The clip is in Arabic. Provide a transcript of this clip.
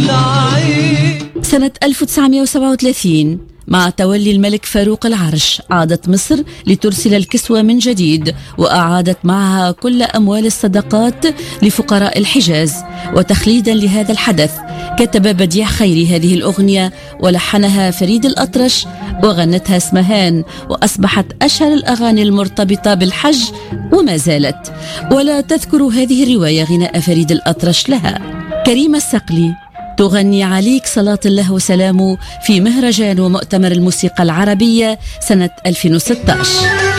سنة 1937 مع تولي الملك فاروق العرش عادت مصر لترسل الكسوة من جديد، وأعادت معها كل أموال الصدقات لفقراء الحجاز. وتخليدا لهذا الحدث كتب بديع خيري هذه الأغنية ولحنها فريد الأطرش وغنتها اسمهان، وأصبحت أشهر الأغاني المرتبطة بالحج وما زالت. ولا تذكر هذه الرواية غناء فريد الأطرش لها. كريمة الصقلي تغني عليك صلاة الله وسلامه في مهرجان ومؤتمر الموسيقى العربية سنة 2016.